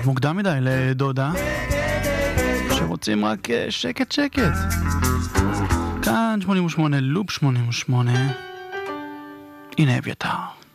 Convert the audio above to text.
מוקדם מדי לדודה שרוצים רק שקט שקט. כאן 88 לופ 88. הנה אביתר.